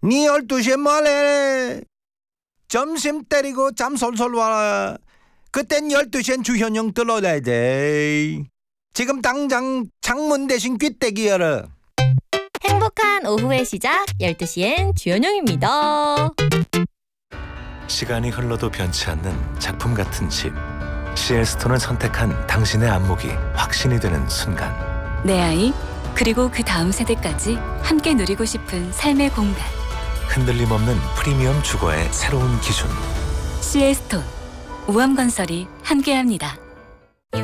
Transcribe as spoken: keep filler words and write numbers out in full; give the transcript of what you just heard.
니 열두 시에 뭐래? 점심 때리고 잠 솔솔 와라. 그땐 열두 시엔 주현영 들어야 돼. 지금 당장 창문 대신 귀때기 열어. 행복한 오후의 시작 열두 시엔 주현영입니다. 시간이 흘러도 변치 않는 작품 같은 집. 씨엘스톤을 선택한 당신의 안목이 확신이 되는 순간. 내 아이, 그리고 그 다음 세대까지 함께 누리고 싶은 삶의 공간. 흔들림 없는 프리미엄 주거의 새로운 기준. 씨엘스톤, 우암건설이 함께합니다.